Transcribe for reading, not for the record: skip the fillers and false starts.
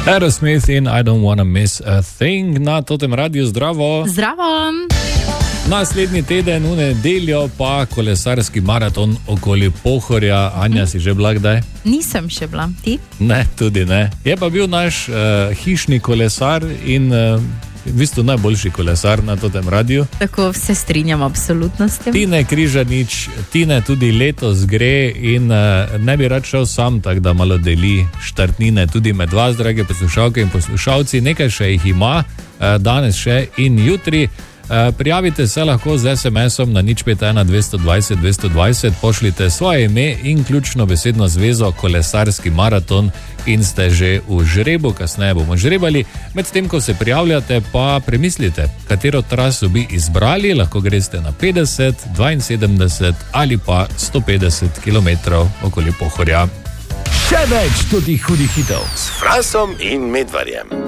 Aerosmith in I don't wanna miss a thing na Totem Radiu. Zdravo. Zdravo. Naslednji teden, v nedeljo, pa kolesarski maraton okoli Pohorja. Anja, si že bila kdaj? Nisem še bila, ti? Ne, tudi ne. Je pa bil naš hišni kolesar in v bistvu najboljši kolesar na Totem Radiu. Tako se strinjam absolutno s tem. Tine Križanič, Tine tudi letos gre in ne bi rad šel sam, tako da malo deli štartnine tudi med vas, drage poslušalke in poslušalci. Nekaj še jih ima, danes še in jutri. Prijavite se lahko z SMS-om na 051 220 220, pošljite svoje ime in ključno besedno zvezo kolesarski maraton in ste že v žrebu, kasneje bomo žrebali. Medtem, ko se prijavljate, pa premislite, katero traso bi izbrali, lahko greste na 50, 72 ali pa 150 km okoli Pohorja. Še več tudi hudih hitov s Frasom in Medvarjem.